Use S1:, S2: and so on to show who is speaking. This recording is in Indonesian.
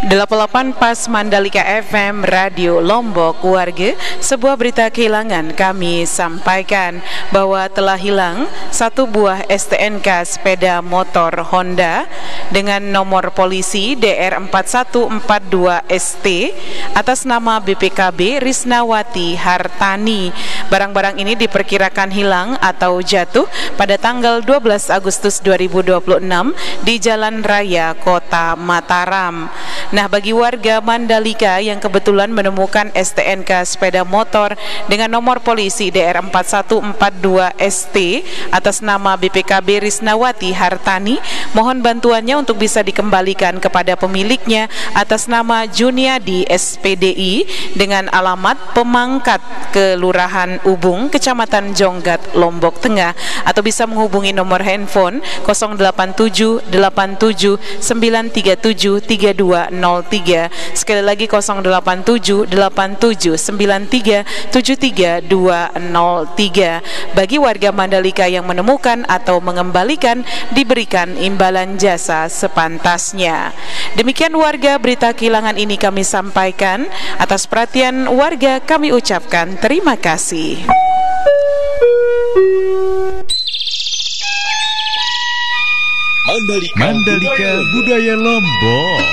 S1: 88 Pas Mandalika FM Radio Lombok Warga, sebuah berita kehilangan kami sampaikan bahwa telah hilang satu buah STNK sepeda motor Honda dengan nomor polisi DR4142ST atas nama BPKB Risnawati Hartani. Barang-barang ini diperkirakan hilang atau jatuh pada tanggal 12 Agustus 2026 di Jalan Raya Kota Mataram. Nah, bagi warga Mandalika yang kebetulan menemukan STNK sepeda motor dengan nomor polisi DR4142ST atas nama BPKB Risnawati Hartani, mohon bantuannya untuk bisa dikembalikan kepada pemiliknya atas nama Juniadi SPDI dengan alamat Pemangkat, Kelurahan Ubung, Kecamatan Jonggat, Lombok Tengah, atau bisa menghubungi nomor handphone 087 87 937 3203. Sekali lagi 087 87 93 73203. Bagi warga Mandalika yang menemukan atau mengembalikan, diberikan imbalan jasa sepantasnya. Demikian warga, berita kehilangan ini kami sampaikan. Atas perhatian warga kami ucapkan terima kasih.
S2: Mandalika Budaya Lombok.